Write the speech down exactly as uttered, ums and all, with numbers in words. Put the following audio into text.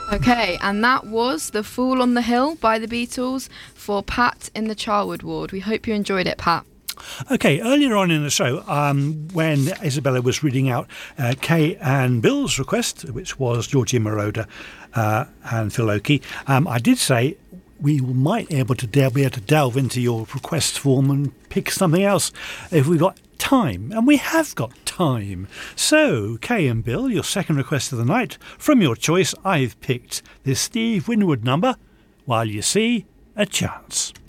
Okay, and that was The Fool on the Hill by the Beatles for Pat in the Charwood ward. We hope you enjoyed it, Pat. Okay, earlier on in the show, um, when Isabella was reading out uh, Kay and Bill's request, which was Georgie Moroder uh, and Phil Oakey, um, I did say we might be able to del- be able to delve into your request form and pick something else if we got time, and we have got time. So, Kay and Bill, your second request of the night, from your choice, I've picked this Steve Winwood number, While You See a Chance.